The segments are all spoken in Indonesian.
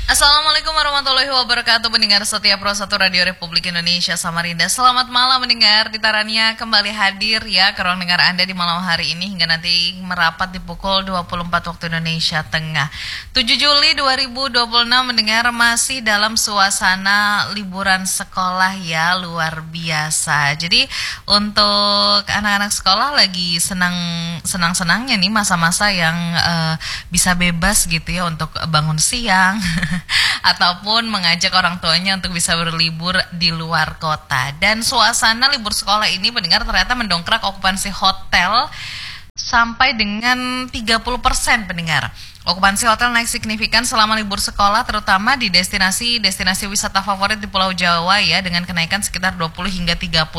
Assalamualaikum warahmatullahi wabarakatuh. Pendengar setia Pro 1 Radio Republik Indonesia Samarinda. Selamat malam mendengar. Ditarannya kembali hadir ya ke ruang dengar Anda di malam hari ini hingga nanti merapat di pukul 24 waktu Indonesia Tengah. 7 Juli 2026 mendengar masih dalam suasana liburan sekolah ya, luar biasa. Jadi untuk anak-anak sekolah lagi senang-senangnya nih masa-masa yang bisa bebas gitu ya untuk bangun siang ataupun mengajak orang tuanya untuk bisa berlibur di luar kota. Dan suasana libur sekolah ini mendengar ternyata mendongkrak okupansi hotel sampai dengan 30% pendengar. Okupansi hotel naik signifikan selama libur sekolah terutama di destinasi wisata favorit di Pulau Jawa ya dengan kenaikan sekitar 20 hingga 30%.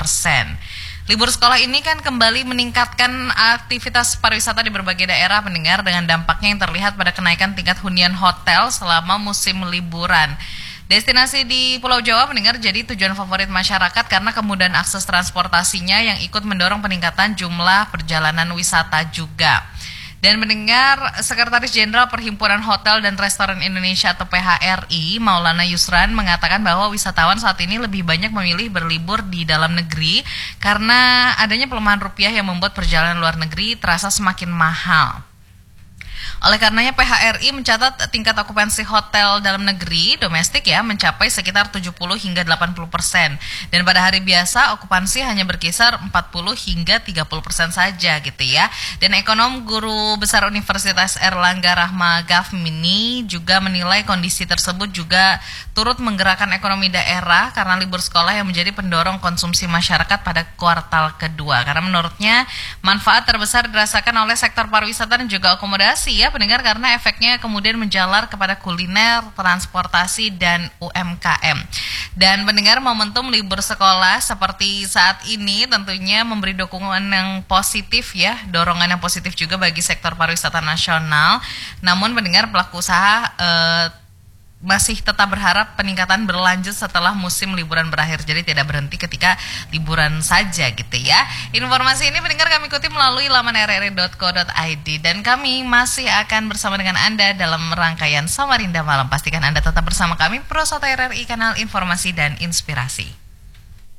Libur sekolah ini kan kembali meningkatkan aktivitas pariwisata di berbagai daerah pendengar dengan dampaknya yang terlihat pada kenaikan tingkat hunian hotel selama musim liburan. Destinasi di Pulau Jawa pendengar jadi tujuan favorit masyarakat karena kemudahan akses transportasinya yang ikut mendorong peningkatan jumlah perjalanan wisata juga. Dan mendengar Sekretaris Jenderal Perhimpunan Hotel dan Restoran Indonesia atau PHRI, Maulana Yusran mengatakan bahwa wisatawan saat ini lebih banyak memilih berlibur di dalam negeri karena adanya pelemahan rupiah yang membuat perjalanan luar negeri terasa semakin mahal. Oleh karenanya PHRI mencatat tingkat okupansi hotel dalam negeri domestik ya mencapai sekitar 70 hingga 80%. Dan pada hari biasa okupansi hanya berkisar 40 hingga 30% saja gitu ya. Dan ekonom guru besar Universitas Airlangga Rahma Gafmini juga menilai kondisi tersebut juga turut menggerakkan ekonomi daerah karena libur sekolah yang menjadi pendorong konsumsi masyarakat pada kuartal kedua. Karena menurutnya manfaat terbesar dirasakan oleh sektor pariwisata dan juga akomodasi ya pendengar karena efeknya kemudian menjalar kepada kuliner, transportasi, dan UMKM. Dan pendengar momentum libur sekolah seperti saat ini tentunya memberi dukungan yang positif ya, dorongan yang positif juga bagi sektor pariwisata nasional. Namun pendengar pelaku usaha masih tetap berharap peningkatan berlanjut setelah musim liburan berakhir. Jadi tidak berhenti ketika liburan saja gitu ya. Informasi ini pendengar kami ikuti melalui laman rri.co.id dan kami masih akan bersama dengan Anda dalam rangkaian Samarinda Malam. Pastikan Anda tetap bersama kami Pro 1 RRI, kanal informasi dan inspirasi.